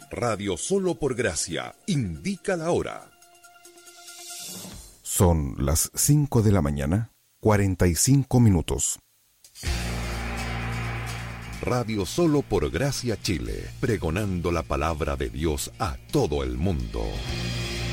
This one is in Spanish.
Radio Solo por Gracia indica la hora. Son las 5 de la mañana, 45 minutos. Radio Solo por Gracia Chile, pregonando la palabra de Dios a todo el mundo.